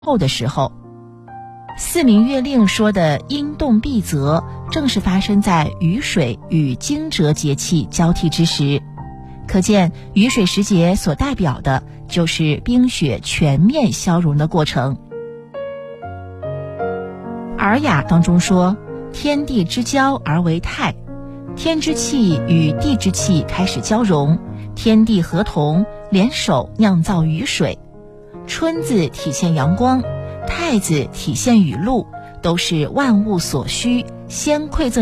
后的时候。四民月令说的阴动必泽，正是发生在雨水与惊蛰节气交替之时，可见雨水时节所代表的就是冰雪全面消融的过程。尔雅当中说，天地之交而为泰，天之气与地之气开始交融，天地合同，联手酿造雨水。春字体现阳光，泰字体现雨露，都是万物所需，先馈赠